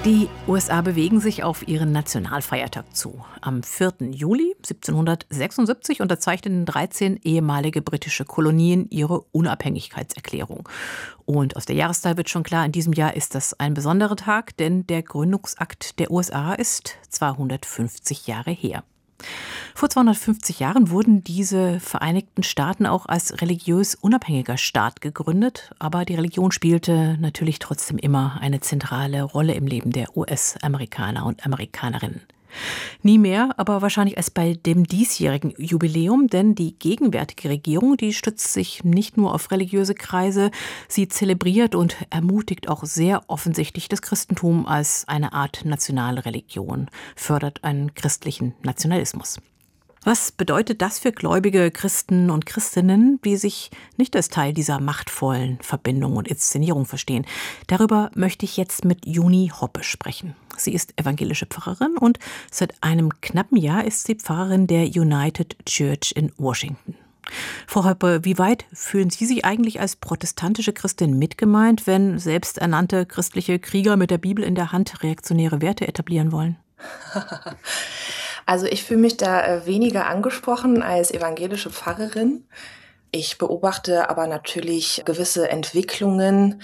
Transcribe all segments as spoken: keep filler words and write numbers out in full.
Die U S A bewegen sich auf ihren Nationalfeiertag zu. Am vierten Juli siebzehnhundertsechsundsiebzig unterzeichneten dreizehn ehemalige britische Kolonien ihre Unabhängigkeitserklärung. Und aus der Jahreszahl wird schon klar, in diesem Jahr ist das ein besonderer Tag, denn der Gründungsakt der U S A ist zweihundertfünfzig Jahre her. Vor zweihundertfünfzig Jahren wurden diese Vereinigten Staaten auch als religiös unabhängiger Staat gegründet, aber die Religion spielte natürlich trotzdem immer eine zentrale Rolle im Leben der U S-Amerikaner und Amerikanerinnen. Nie mehr, aber wahrscheinlich als bei dem diesjährigen Jubiläum, denn die gegenwärtige Regierung, die stützt sich nicht nur auf religiöse Kreise, sie zelebriert und ermutigt auch sehr offensichtlich das Christentum als eine Art nationale Religion, fördert einen christlichen Nationalismus. Was bedeutet das für gläubige Christen und Christinnen, die sich nicht als Teil dieser machtvollen Verbindung und Inszenierung verstehen? Darüber möchte ich jetzt mit Juni Hoppe sprechen. Sie ist evangelische Pfarrerin und seit einem knappen Jahr ist sie Pfarrerin der United Church in Washington. Frau Hoppe, wie weit fühlen Sie sich eigentlich als protestantische Christin mitgemeint, wenn selbsternannte christliche Krieger mit der Bibel in der Hand reaktionäre Werte etablieren wollen? Also ich fühle mich da äh, weniger angesprochen als evangelische Pfarrerin. Ich beobachte aber natürlich gewisse Entwicklungen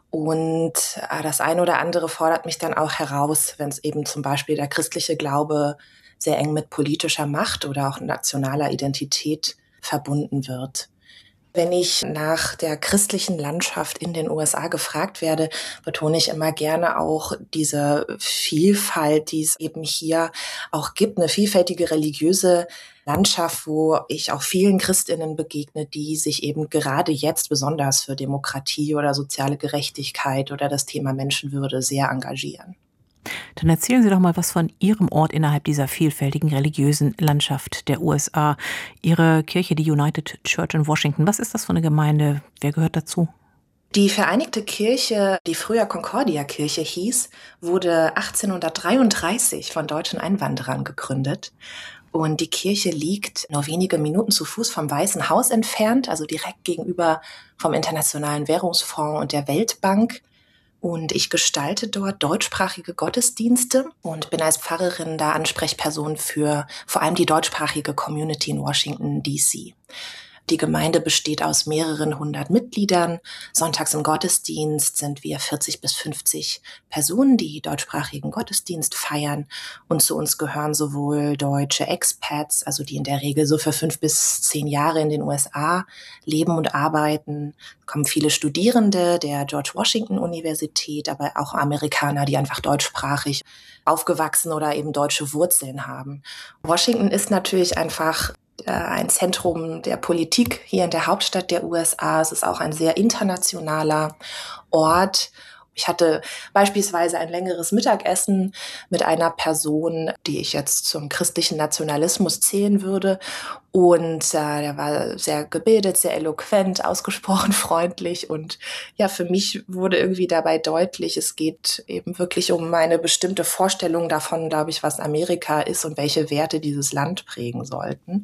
und äh, das eine oder andere fordert mich dann auch heraus, wenn es eben zum Beispiel der christliche Glaube sehr eng mit politischer Macht oder auch nationaler Identität verbunden wird. Wenn ich nach der christlichen Landschaft in den U S A gefragt werde, betone ich immer gerne auch diese Vielfalt, die es eben hier auch gibt, eine vielfältige religiöse Landschaft, wo ich auch vielen Christinnen begegne, die sich eben gerade jetzt besonders für Demokratie oder soziale Gerechtigkeit oder das Thema Menschenwürde sehr engagieren. Dann erzählen Sie doch mal was von Ihrem Ort innerhalb dieser vielfältigen religiösen Landschaft der U S A. Ihre Kirche, die United Church in Washington, was ist das für eine Gemeinde? Wer gehört dazu? Die Vereinigte Kirche, die früher Concordia-Kirche hieß, wurde achtzehnhundertdreiunddreißig von deutschen Einwanderern gegründet. Und die Kirche liegt nur wenige Minuten zu Fuß vom Weißen Haus entfernt, also direkt gegenüber vom Internationalen Währungsfonds und der Weltbank. Und ich gestalte dort deutschsprachige Gottesdienste und bin als Pfarrerin da Ansprechperson für vor allem die deutschsprachige Community in Washington, D C Die Gemeinde besteht aus mehreren hundert Mitgliedern. Sonntags im Gottesdienst sind wir vierzig bis fünfzig Personen, die deutschsprachigen Gottesdienst feiern. Und zu uns gehören sowohl deutsche Expats, also die in der Regel so für fünf bis zehn Jahre in den U S A leben und arbeiten. Es kommen viele Studierende der George Washington Universität, aber auch Amerikaner, die einfach deutschsprachig aufgewachsen oder eben deutsche Wurzeln haben. Washington ist natürlich einfach ein Zentrum der Politik hier in der Hauptstadt der U S A. Es ist auch ein sehr internationaler Ort. Ich hatte beispielsweise ein längeres Mittagessen mit einer Person, die ich jetzt zum christlichen Nationalismus zählen würde. Und äh, der war sehr gebildet, sehr eloquent, ausgesprochen freundlich. Und ja, für mich wurde irgendwie dabei deutlich, es geht eben wirklich um eine bestimmte Vorstellung davon, glaube ich, was Amerika ist und welche Werte dieses Land prägen sollten.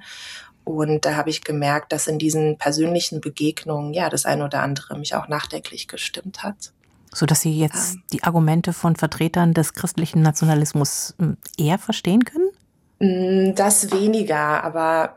Und da habe ich gemerkt, dass in diesen persönlichen Begegnungen ja das eine oder andere mich auch nachdenklich gestimmt hat. Sodass Sie jetzt ähm, die Argumente von Vertretern des christlichen Nationalismus eher verstehen können? Das weniger, aber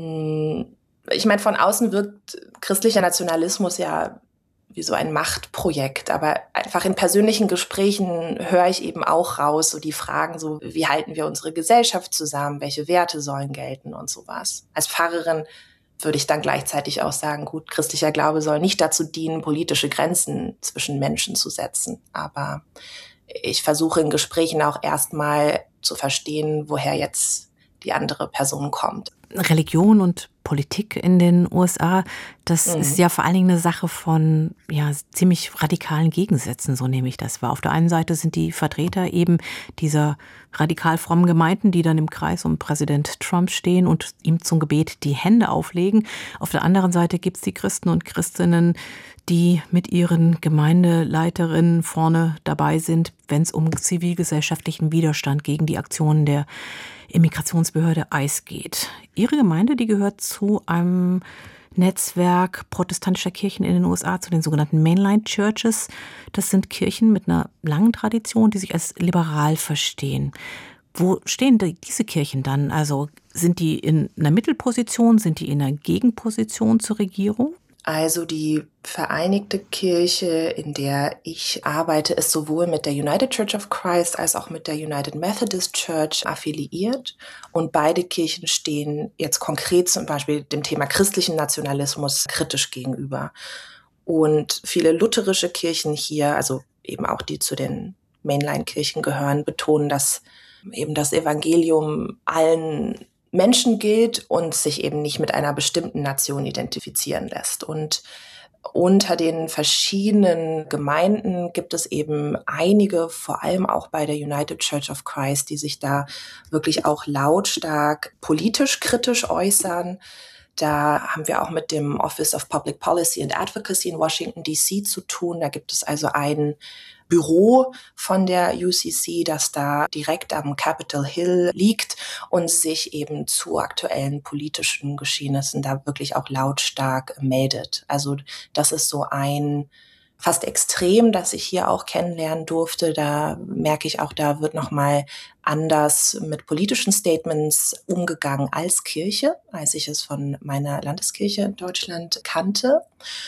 mh, ich meine, von außen wirkt christlicher Nationalismus ja wie so ein Machtprojekt, aber einfach in persönlichen Gesprächen höre ich eben auch raus, so die Fragen so, wie halten wir unsere Gesellschaft zusammen, welche Werte sollen gelten und sowas. Als Pfarrerin würde ich dann gleichzeitig auch sagen, gut, christlicher Glaube soll nicht dazu dienen, politische Grenzen zwischen Menschen zu setzen. Aber ich versuche in Gesprächen auch erstmal zu verstehen, woher jetzt die andere Person kommt. Religion und Politik in den U S A, das Mhm. ist ja vor allen Dingen eine Sache von ja, ziemlich radikalen Gegensätzen, so nehme ich das wahr. Auf der einen Seite sind die Vertreter eben dieser radikal frommen Gemeinden, die dann im Kreis um Präsident Trump stehen und ihm zum Gebet die Hände auflegen. Auf der anderen Seite gibt es die Christen und Christinnen, die mit ihren Gemeindeleiterinnen vorne dabei sind, wenn es um zivilgesellschaftlichen Widerstand gegen die Aktionen der Immigrationsbehörde I C E geht. Ihre Gemeinde, die gehört zu einem Netzwerk protestantischer Kirchen in den U S A, zu den sogenannten Mainline Churches. Das sind Kirchen mit einer langen Tradition, die sich als liberal verstehen. Wo stehen die, diese Kirchen dann? Also sind die in einer Mittelposition, sind die in einer Gegenposition zur Regierung? Also die Vereinigte Kirche, in der ich arbeite, ist sowohl mit der United Church of Christ als auch mit der United Methodist Church affiliiert. Und beide Kirchen stehen jetzt konkret zum Beispiel dem Thema christlichen Nationalismus kritisch gegenüber. Und viele lutherische Kirchen hier, also eben auch die zu den Mainline-Kirchen gehören, betonen, dass eben das Evangelium allen Menschen gilt und sich eben nicht mit einer bestimmten Nation identifizieren lässt. Und unter den verschiedenen Gemeinden gibt es eben einige, vor allem auch bei der United Church of Christ, die sich da wirklich auch lautstark politisch kritisch äußern. Da haben wir auch mit dem Office of Public Policy and Advocacy in Washington D C zu tun. Da gibt es also ein Büro von der U C C, das da direkt am Capitol Hill liegt und sich eben zu aktuellen politischen Geschehnissen da wirklich auch lautstark meldet. Also das ist so ein fast Extrem, das ich hier auch kennenlernen durfte. Da merke ich auch, da wird nochmal anders mit politischen Statements umgegangen als Kirche, als ich es von meiner Landeskirche in Deutschland kannte.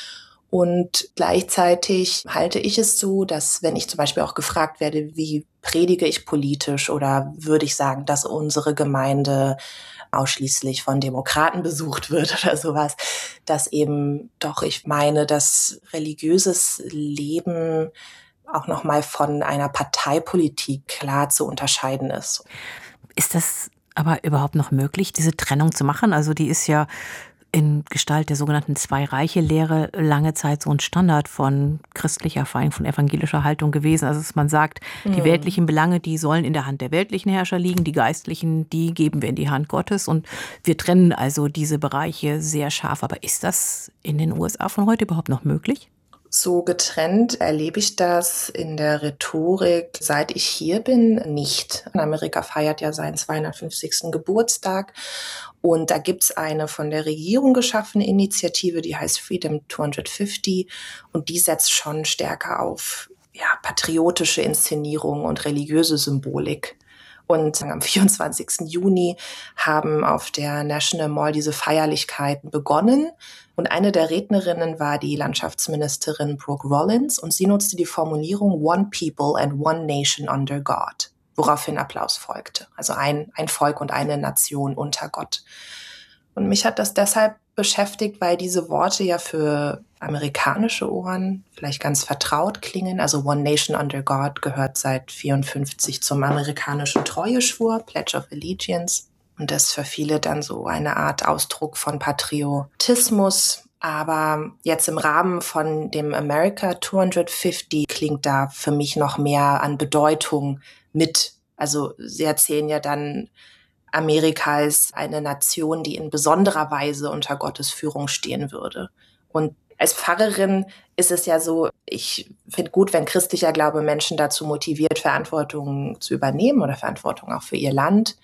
Und gleichzeitig halte ich es so, dass wenn ich zum Beispiel auch gefragt werde, wie predige ich politisch oder würde ich sagen, dass unsere Gemeinde ausschließlich von Demokraten besucht wird oder sowas, dass eben doch ich meine, dass religiöses Leben auch nochmal von einer Parteipolitik klar zu unterscheiden ist. Ist das aber überhaupt noch möglich, diese Trennung zu machen? Also die ist ja in Gestalt der sogenannten Zwei-Reiche-Lehre lange Zeit so ein Standard von christlicher, vor allem von evangelischer Haltung gewesen. Also dass man sagt, die mhm. weltlichen Belange, die sollen in der Hand der weltlichen Herrscher liegen, die geistlichen, die geben wir in die Hand Gottes. Und wir trennen also diese Bereiche sehr scharf. Aber ist das in den U S A von heute überhaupt noch möglich? So getrennt erlebe ich das in der Rhetorik, seit ich hier bin, nicht. Amerika feiert ja seinen zweihundertfünfzigsten Geburtstag und da gibt's eine von der Regierung geschaffene Initiative, die heißt Freedom zweihundertfünfzig und die setzt schon stärker auf ja, patriotische Inszenierung und religiöse Symbolik. Und am vierundzwanzigsten Juni haben auf der National Mall diese Feierlichkeiten begonnen. Und eine der Rednerinnen war die Landschaftsministerin Brooke Rollins und sie nutzte die Formulierung One People and One Nation under God, woraufhin Applaus folgte. Also ein, ein Volk und eine Nation unter Gott. Und mich hat das deshalb beschäftigt, weil diese Worte ja für amerikanische Ohren vielleicht ganz vertraut klingen. Also One Nation under God gehört seit vierundfünfzig zum amerikanischen Treueschwur, Pledge of Allegiance. Und das ist für viele dann so eine Art Ausdruck von Patriotismus. Aber jetzt im Rahmen von dem America zweihundertfünfzig klingt da für mich noch mehr an Bedeutung mit. Also sie erzählen ja dann, Amerika ist eine Nation, die in besonderer Weise unter Gottes Führung stehen würde. Und als Pfarrerin ist es ja so, ich finde gut, wenn christlicher Glaube Menschen dazu motiviert, Verantwortung zu übernehmen oder Verantwortung auch für ihr Land.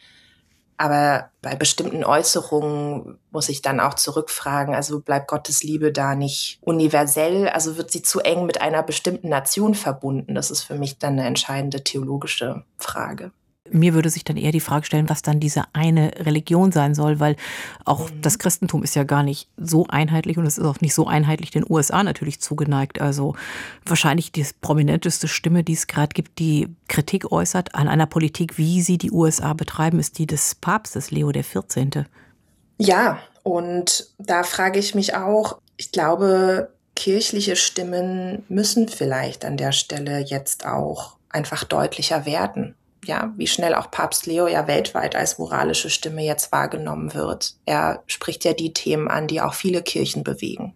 Aber bei bestimmten Äußerungen muss ich dann auch zurückfragen, also bleibt Gottes Liebe da nicht universell? Also wird sie zu eng mit einer bestimmten Nation verbunden? Das ist für mich dann eine entscheidende theologische Frage. Mir würde sich dann eher die Frage stellen, was dann diese eine Religion sein soll, weil auch mhm. das Christentum ist ja gar nicht so einheitlich und es ist auch nicht so einheitlich den U S A natürlich zugeneigt. Also wahrscheinlich die prominenteste Stimme, die es gerade gibt, die Kritik äußert an einer Politik, wie sie die U S A betreiben, ist die des Papstes Leo der vierzehnte. Ja, und da frage ich mich auch, ich glaube, kirchliche Stimmen müssen vielleicht an der Stelle jetzt auch einfach deutlicher werden. Ja, wie schnell auch Papst Leo ja weltweit als moralische Stimme jetzt wahrgenommen wird. Er spricht ja die Themen an, die auch viele Kirchen bewegen.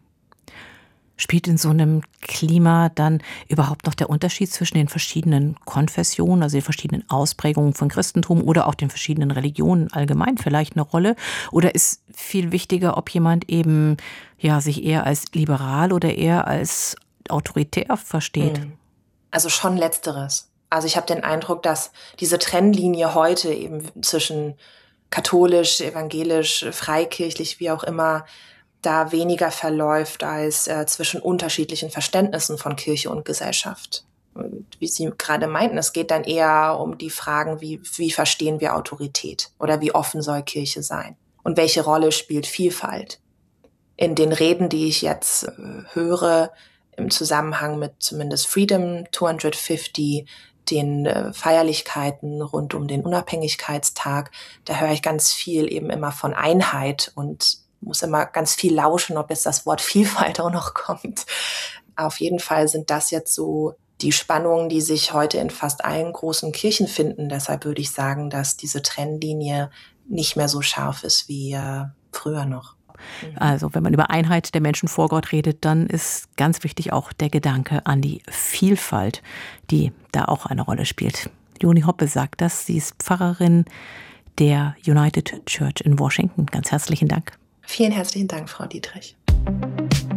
Spielt in so einem Klima dann überhaupt noch der Unterschied zwischen den verschiedenen Konfessionen, also den verschiedenen Ausprägungen von Christentum oder auch den verschiedenen Religionen allgemein vielleicht eine Rolle? Oder ist viel wichtiger, ob jemand eben ja sich eher als liberal oder eher als autoritär versteht? Also schon Letzteres. Also ich habe den Eindruck, dass diese Trennlinie heute eben zwischen katholisch, evangelisch, freikirchlich, wie auch immer, da weniger verläuft als äh, zwischen unterschiedlichen Verständnissen von Kirche und Gesellschaft. Und wie Sie gerade meinten, es geht dann eher um die Fragen, wie, wie verstehen wir Autorität oder wie offen soll Kirche sein und welche Rolle spielt Vielfalt. In den Reden, die ich jetzt äh, höre, im Zusammenhang mit zumindest Freedom zweihundertfünfzig, den äh, Feierlichkeiten rund um den Unabhängigkeitstag, da höre ich ganz viel eben immer von Einheit und muss immer ganz viel lauschen, ob jetzt das Wort Vielfalt auch noch kommt. Auf jeden Fall sind das jetzt so die Spannungen, die sich heute in fast allen großen Kirchen finden. Deshalb würde ich sagen, dass diese Trennlinie nicht mehr so scharf ist wie äh, früher noch. Also wenn man über Einheit der Menschen vor Gott redet, dann ist ganz wichtig auch der Gedanke an die Vielfalt, die da auch eine Rolle spielt. Leonie Hoppe sagt das. Sie ist Pfarrerin der United Church in Washington. Ganz herzlichen Dank. Vielen herzlichen Dank, Frau Dietrich.